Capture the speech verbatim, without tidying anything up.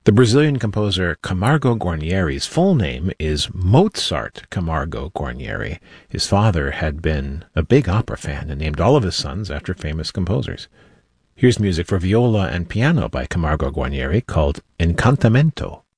The Brazilian composer Camargo Guarnieri's full name is Mozart Camargo Guarnieri. His father had been a big opera fan and named all of his sons after famous composers. Here's music for viola and piano by Camargo Guarnieri called Incantamento.